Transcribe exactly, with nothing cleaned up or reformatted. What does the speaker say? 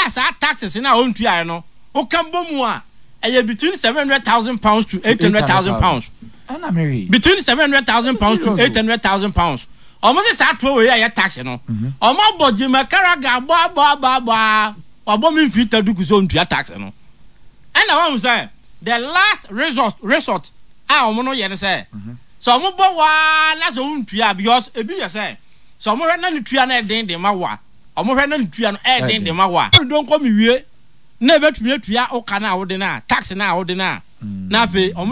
That's our taxes in our own triano. O Cambomua, a between seven hundred thousand pounds to eight hundred thousand pounds. Between seven hundred thousand pounds to eight hundred thousand pounds. Almost a two way tax, you know. Almost Bojima Caraga, ba ba ba ba, or bombing fit to do zone to tax, you know. And I want to say, the last resort, resort, I want to say. So, I'm going to own tria because a be a say. So, I'm going to tria and then the mawa. I'm going to tria and then the mawa. Don't call me, never to be a tria or can I order tax and I order now. Now,